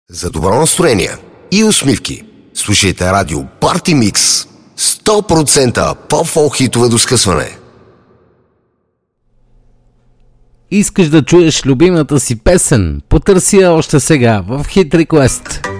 За добро настроение и усмивки слушайте радио Party Mix. 100% по-фолк хитове до скъсване. Искаш да чуеш любимата си песен? Потърси я още сега в Hit Request.